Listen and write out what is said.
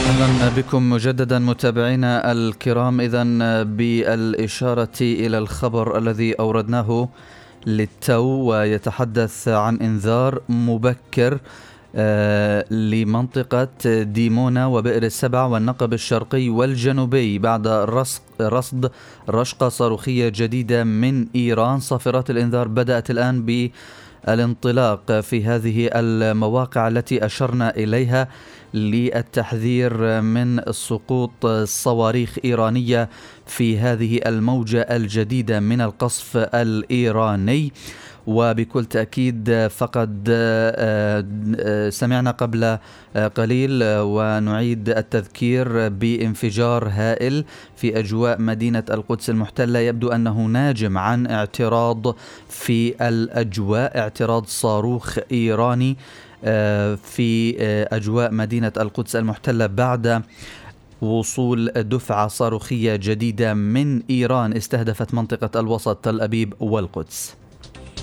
أهلا بكم مجددا متابعينا الكرام. إذن بالإشارة إلى الخبر الذي أوردناه للتو، ويتحدث عن إنذار مبكر لمنطقة ديمونة وبئر السبع والنقب الشرقي والجنوبي بعد رصد رشقة صاروخية جديدة من إيران. صافرات الإنذار بدأت الآن بالانطلاق في هذه المواقع التي أشرنا إليها للتحذير من سقوط صواريخ إيرانية في هذه الموجة الجديدة من القصف الإيراني. وبكل تأكيد فقد سمعنا قبل قليل ونعيد التذكير بانفجار هائل في أجواء مدينة القدس المحتلة، يبدو أنه ناجم عن اعتراض في الأجواء، اعتراض صاروخ إيراني في أجواء مدينة القدس المحتلة بعد وصول دفعة صاروخية جديدة من إيران استهدفت منطقة الوسط تل أبيب والقدس.